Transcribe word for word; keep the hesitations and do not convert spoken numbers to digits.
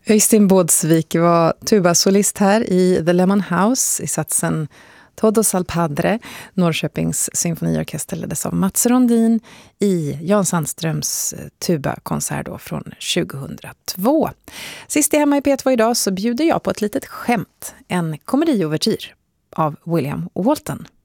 Öystein Bådsvik var tubasolist här i The Lemon House i satsen Todos al Padre. Norrköpings symfoniorkester leddes av Mats Rondin i Jan Sandströms tubakonsert då från tjugohundratvå. Sist i Hemma i P två idag så bjuder jag på ett litet skämt, en komediovertyr av William Walton.